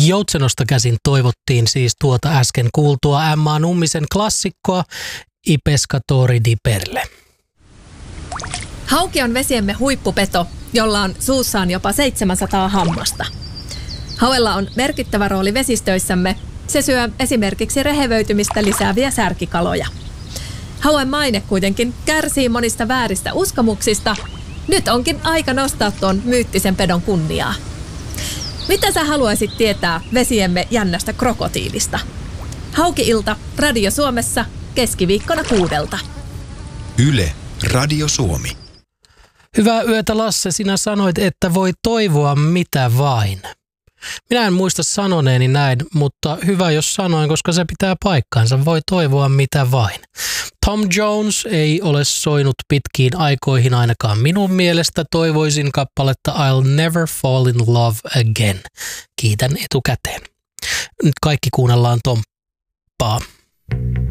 Joutsenosta käsin toivottiin siis tuota äsken kuultua Emma Nummisen klassikkoa I pescatori di perle. Hauki on vesiemme huippupeto, jolla on suussaan jopa 700 hammasta. Hauella on merkittävä rooli vesistöissämme. Se syö esimerkiksi rehevöitymistä lisääviä särkikaloja. Hauen maine kuitenkin kärsii monista vääristä uskomuksista. Nyt onkin aika nostaa tuon myyttisen pedon kunniaa. Mitä sä haluaisit tietää vesiemme jännästä krokotiilista? Hauki-ilta Radio Suomessa keskiviikkona 6. Yle Radio Suomi. Hyvää yötä, Lasse. Sinä sanoit, että voi toivoa mitä vain. Minä en muista sanoneeni näin, mutta hyvä jos sanoin, koska se pitää paikkaansa. Voi toivoa mitä vain. Tom Jones ei ole soinut pitkiin aikoihin ainakaan minun mielestä. Toivoisin kappaletta I'll Never Fall in Love Again. Kiitän etukäteen. Nyt kaikki kuunnellaan Tomppaa.